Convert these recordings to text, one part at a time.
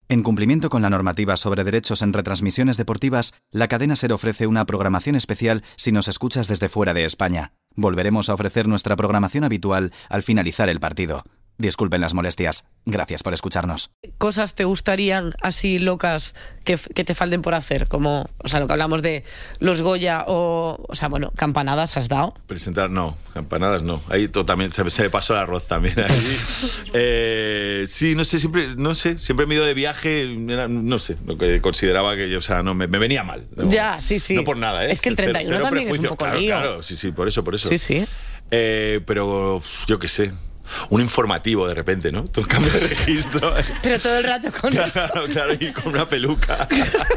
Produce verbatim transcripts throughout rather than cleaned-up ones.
En cumplimiento con la normativa sobre derechos en retransmisiones deportivas, la cadena SER ofrece una programación especial si nos escuchas desde fuera de España. Volveremos a ofrecer nuestra programación habitual al finalizar el partido. Disculpen las molestias. Gracias por escucharnos. ¿Cosas te gustarían así locas que, que te falten por hacer? Como, o sea, lo que hablamos de los Goya o... O sea, bueno, campanadas has dado. Presentar, no. Campanadas, no. Ahí todo también, se, se me pasó el arroz también. Ahí. eh, sí, no sé, siempre, no sé, siempre me he ido de viaje, era, no sé, lo que consideraba que yo, o sea, no, me, me venía mal. No, ya, sí, sí. No por nada, ¿eh? Es que el treinta y uno cero, cero también es un poco claro, lío. Claro, sí, sí, por eso, por eso. Sí, sí. Eh, pero yo qué sé. Un informativo de repente, ¿no? Todo el cambio de registro. Pero todo el rato con Claro, esto. claro, y con una peluca.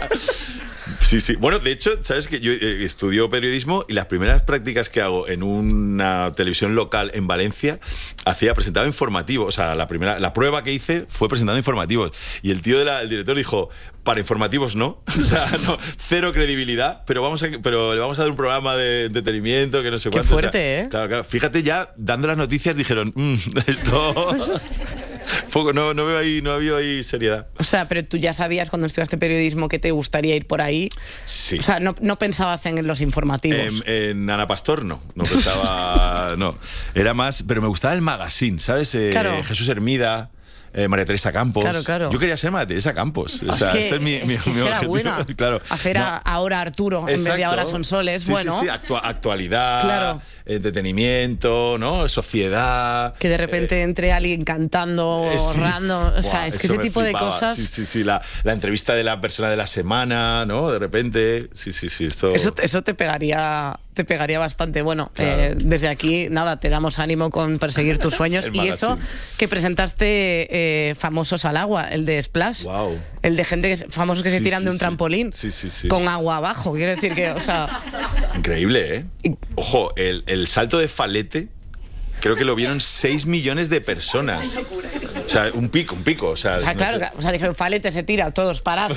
Sí, sí. Bueno, de hecho, ¿sabes qué? Yo eh, estudio periodismo y las primeras prácticas que hago en una televisión local en Valencia, hacía presentado informativos. O sea, la primera, la prueba que hice fue presentando informativos. Y el tío del director dijo, para informativos no. O sea, no, cero credibilidad, pero vamos a, pero le vamos a dar un programa de entretenimiento que no sé Qué cuánto. fuerte, o sea, ¿eh? Claro, claro. Fíjate, ya dando las noticias dijeron, mmm, esto... Poco, no, no veo ahí, no había ahí seriedad. O sea, pero tú ya sabías cuando estudiaste periodismo que te gustaría ir por ahí. Sí. O sea, no, no pensabas en los informativos. En, en Ana Pastor no, no pensaba, no. Era más, pero me gustaba el magazine, ¿sabes? Eh, Claro. Jesús Hermida. Eh, María Teresa Campos. Claro, claro. Yo quería ser María Teresa Campos. O Es sea, que, este es mi, es mi, que mi será objetivo. buena. Claro. Hacer No. a, ahora Arturo en vez de Exacto. ahora Sonsoles. Sí, Bueno, sí, sí. Actua- actualidad, Claro. entretenimiento, ¿no? Sociedad. que de repente eh, entre alguien cantando, Eh, sí. random, o sea, Buah, es que eso ese me tipo flipaba. de cosas, Sí, sí, sí, la, la entrevista de la persona de la semana, ¿no? De repente, sí, sí, sí, esto... eso, eso te pegaría, te pegaría bastante. Bueno, Claro. eh, desde aquí, nada, te damos ánimo con perseguir tus sueños. El Y eso magazine. que presentaste eh, Famosos al Agua, el de Splash, Guau. el de gente que, se- famosos que se Sí, tiran sí, de un sí. trampolín Sí, sí, sí. con agua abajo. Quiero decir que, o sea, Increíble, ¿eh? Ojo, el, el salto de Falete, creo que lo vieron seis millones de personas. O sea, un pico, un pico. O sea, o sea no claro, sé. que- o sea, dijeron, Falete se tira, todos parados.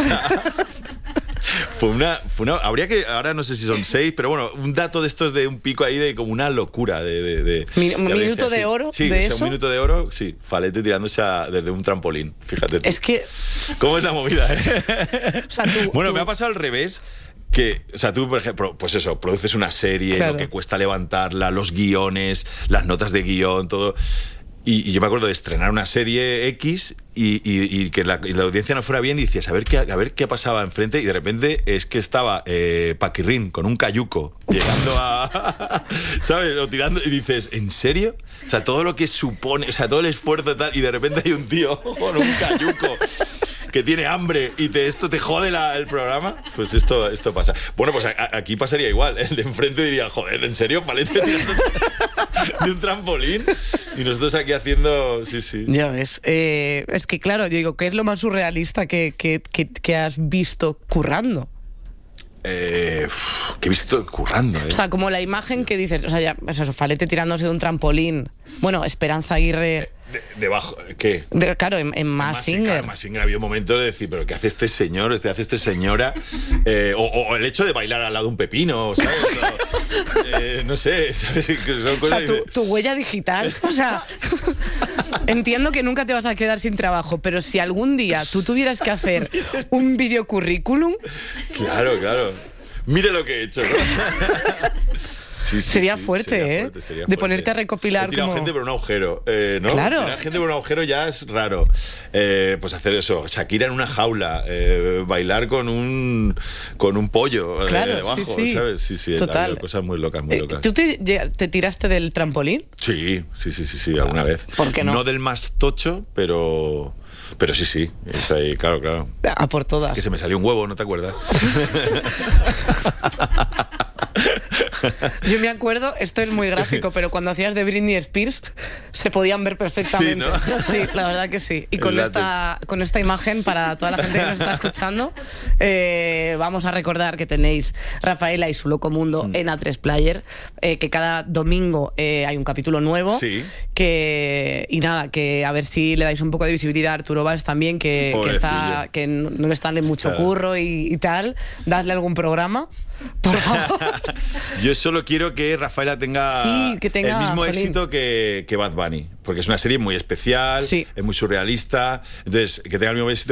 Fue una, fue una... Habría que... Ahora no sé si son seis, pero bueno, un dato de estos de un pico ahí de como una locura de... de, de Mi- de un audiencia, minuto de sí. oro Sí, de o sea, eso. un minuto de oro, sí. Falete tirándose a- desde un trampolín. Fíjate tú. Es que, ¿Cómo es la movida, eh? o sea, tú... Bueno, tú- me ha pasado al revés. Que, o sea, tú, por ejemplo, pues eso, produces una serie, Claro. lo que cuesta levantarla, los guiones, las notas de guión, todo. Y, y yo me acuerdo de estrenar una serie X y, y- y que la, y la audiencia no fuera bien y decías, a ver qué, a ver qué pasaba enfrente. Y de repente es que estaba eh, Paquirrín con un cayuco llegando a... ¿Sabes? O tirando y dices, ¿en serio? O sea, todo lo que supone, o sea, todo el esfuerzo y tal, y de repente hay un tío con un cayuco que tiene hambre y te, esto te jode la- el programa, pues esto, esto pasa. Bueno, pues a- a- aquí pasaría igual. El de enfrente diría, joder, ¿en serio? Falete tirándose de un trampolín y nosotros aquí haciendo... Sí, sí. Ya ves. Eh, es que, claro, yo digo, ¿qué es lo más surrealista que, que, que, que has visto currando? Eh, uf, que he visto currando, ¿eh? O sea, como la imagen que dices, o sea, ya, eso, Falete tirándose de un trampolín. Bueno, Esperanza Aguirre, De- debajo, ¿qué? de- claro, en, en Mask Singer. Más Singer ha habido momentos de decir, pero ¿qué hace este señor? ¿Qué hace este señora? Eh, o, o el hecho de bailar al lado de un pepino, ¿sabes? O, eh, no sé, ¿sabes? Que son O cosas sea, tu, de- tu huella digital. O sea, entiendo que nunca te vas a quedar sin trabajo, pero si algún día tú tuvieras que hacer un videocurrículum, Claro, claro. Mire lo que he hecho, ¿no? Sí, sí, Sería sí, fuerte, sería ¿eh? fuerte, sería De fuerte. ponerte a recopilar He tirado como- gente por un agujero, eh, ¿no? Claro. Tirar gente por un agujero ya es raro. Eh, pues hacer eso, Shakira en una jaula, eh, bailar con un con un pollo eh, Claro, debajo, sí, sí. ¿sabes? Sí, sí, Total. ha habido cosas muy locas, muy eh, locas. ¿tú te, te tiraste del trampolín? Sí, sí, sí, sí, sí, alguna vez. ¿Por qué no? No del más tocho, pero pero sí, sí, es ahí, claro, claro. A por todas. Que se me salió un huevo, ¿no te acuerdas? Yo me acuerdo, esto es muy gráfico, pero cuando hacías de Britney Spears se podían ver perfectamente. Sí, ¿no? Sí, la verdad que sí. Y El con látex. esta, con esta imagen, para toda la gente que nos está escuchando, eh, vamos a recordar que tenéis Rafaela y su Loco Mundo Mm. en A tres Player, eh, que cada domingo eh, hay un capítulo nuevo. Sí. Que, y nada, que a ver si le dais un poco de visibilidad a Arturo Valls también, que, que, está, Pobrecillo. que no, no le está en mucho Claro. curro y, y tal. Dadle algún programa, por favor. Yo solo quiero que Rafaela tenga, Sí, que tenga, el mismo jolín. éxito que, que Bad Bunny, porque es una serie muy especial, Sí. es muy surrealista, entonces que tenga el mismo éxito